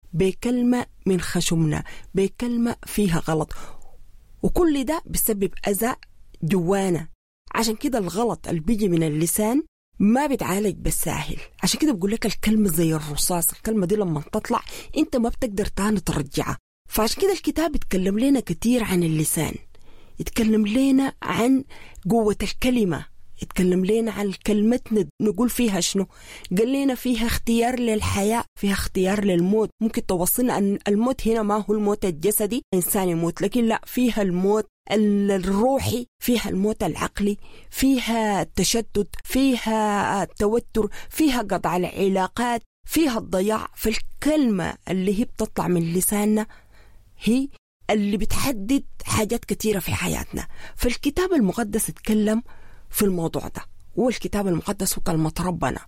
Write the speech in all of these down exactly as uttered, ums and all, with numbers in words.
بكلمة من خشمنا، بكلمة فيها غلط، وكل ده بيسبب أذى جوانا. عشان كده الغلط اللي بيجي من اللسان ما بتعالج بالساهل. عشان كده بقول لك الكلمة زي الرصاص، الكلمة دي لما تطلع انت ما بتقدر تاني ترجعها. فعشان كده الكتاب يتكلم لنا كتير عن اللسان، يتكلم لنا عن قوة الكلمة، يتكلم لنا عن كلمتنا نقول فيها شنو. قال لنا فيها اختيار للحياة، فيها اختيار للموت. ممكن توصلنا أن الموت هنا ما هو الموت الجسدي إنسان يموت، لكن لا، فيها الموت الروحي، فيها الموت العقلي، فيها التشتت، فيها التوتر، فيها قطع العلاقات، فيها الضياع. فالكلمة اللي هي بتطلع من لساننا هي اللي بتحدد حاجات كتيرة في حياتنا. فالكتاب المقدس اتكلم في الموضوع ده، والكتاب المقدس هو كلمة ربنا،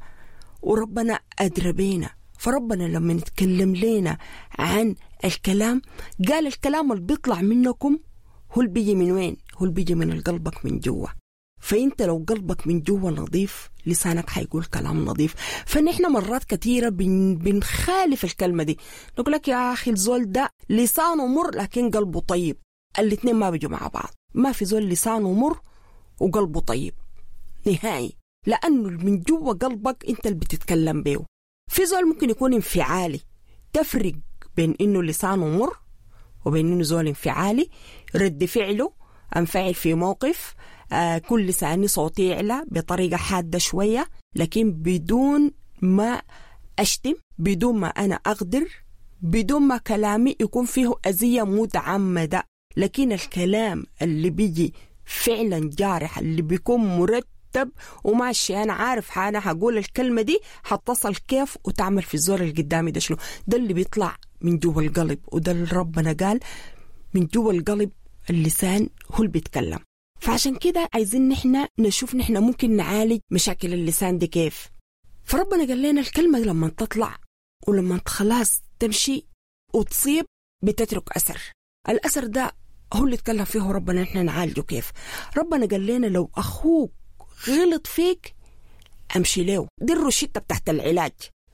وربنا أدرى بينا. فربنا لما نتكلم لنا عن الكلام قال الكلام اللي بيطلع منكم هو اللي بيجي من وين؟ هو اللي بيجي من قلبك من جوا. فانت لو قلبك من جوا نظيف لسانك حيقول كلام نظيف. فنحن مرات كتيرة بن بنخالف الكلمة دي، نقول لك يا أخي الزول ده لسانه مر لكن قلبه طيب. الاتنين ما بيجوا مع بعض. ما في زول لسانه مر وقلبه طيب نهائي، لأنه من جوا قلبك انت اللي بتتكلم بيه. في زول ممكن يكون انفعالي، تفرق بين انه لسانه مر وبين انه زول انفعالي. رد فعله انفعل في موقف، آه كل لساني صوتي يعلى بطريقة حادة شوية، لكن بدون ما أشتم، بدون ما أنا أغدر، بدون ما كلامي يكون فيه أذية متعمدة. لكن الكلام اللي بيجي فعلا جارح، اللي بيكون مرتب وماشي، أنا عارف أنا هقول الكلمة دي هتصل كيف وتعمل في الزور اللي قدامي ده شنو، ده اللي بيطلع من جوا القلب. وده اللي ربنا قال من جوا القلب اللسان هو اللي بيتكلم. فعشان كده عايزين نحن نشوف نحن ممكن نعالج مشاكل اللسان دي كيف. فربنا قال لنا الكلمة لما تطلع ولما خلاص تمشي وتصيب بتترك أثر. الأثر ده هو اللي اتكلم فيه ربنا نحن نعالجه كيف. ربنا قال لنا لو أخوك غلط فيك أمشي له، دي الروشتة بتاعت العلاج.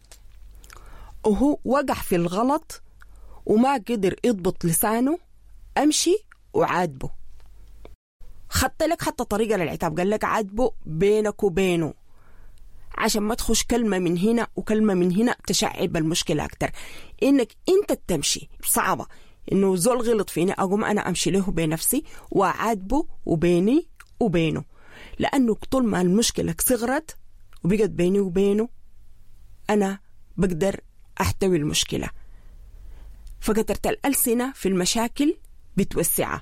وهو وقع في الغلط وما قدر يضبط لسانه، أمشي وعاتبه. خدت لك حتى طريقة للعتاب، قال لك عاتبه بينك وبينه عشان ما تخش كلمة من هنا وكلمة من هنا تشعب المشكلة أكتر. إنك أنت تمشي صعبة، إنه زول غلط فيني أقوم أنا أمشي له بنفسي وعاتبه وبيني وبينه، لأنه طول ما المشكلة صغرت وبقت بيني وبينه أنا بقدر أحتوي المشكلة. فقدرت الألسنة في المشاكل بتوسعها.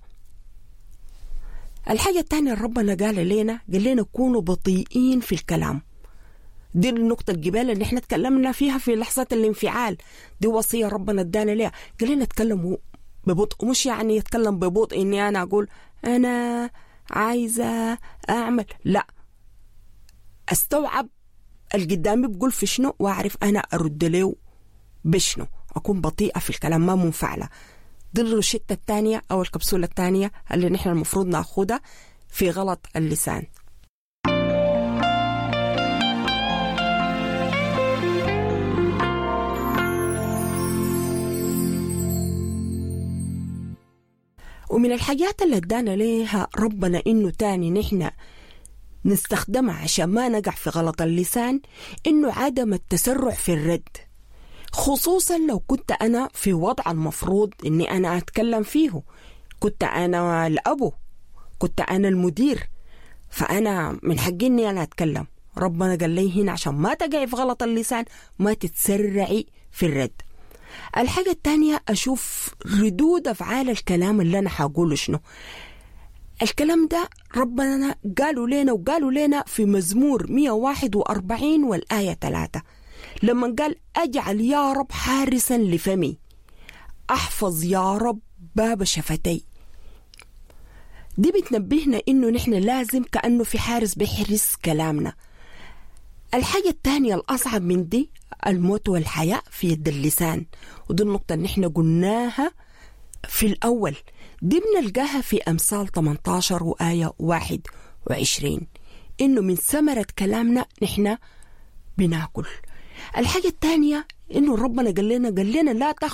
الحاجة الثانية ربنا قال لنا قال لنا كونوا بطيئين في الكلام. دي النقطة الجبال اللي احنا تكلمنا فيها في لحظة الانفعال، دي وصية ربنا ادانا ليها. قال لنا تكلموا ببطء، مش يعني يتكلم ببطء اني انا اقول انا عايزة اعمل، لا، استوعب القدامي بقول في شنو واعرف انا ارد له بشنو، اكون بطيئة في الكلام ما منفعلة. دي الروشتة الثانية او الكبسولة الثانية اللي نحن المفروض ناخدها في غلط اللسان. ومن الحاجات اللي ادانا ليها ربنا انه تاني نحن نستخدمها عشان ما نقع في غلط اللسان، انه عدم التسرع في الرد، خصوصا لو كنت انا في وضع المفروض اني انا اتكلم فيه، كنت انا الابو، كنت انا المدير، فانا من حقي اني انا اتكلم. ربنا قال لي هنا عشان ما تقعي في غلط اللسان ما تتسرعي في الرد. الحاجة الثانية أشوف ردود أفعال الكلام اللي أنا حقوله شنو. الكلام ده ربنا قالوا لنا وقالوا لنا في مزمور مئة وواحد وأربعين والآية ثلاثة لما قال أجعل يا رب حارسا لفمي، أحفظ يا رب باب شفتي. دي بتنبهنا إنه نحن لازم كأنه في حارس بيحرس كلامنا. الحاجة الثانية الأصعب من دي الموت والحياة في يد اللسان، ودي النقطة اللي احنا قلناها في الأول. دي بنلقاها في أمثال ثمانية عشر وآية واحد وعشرين إنه من ثمرة كلامنا نحن بناكل. الحاجة الثانية إنه ربنا قال لنا قال لنا لا تاخذ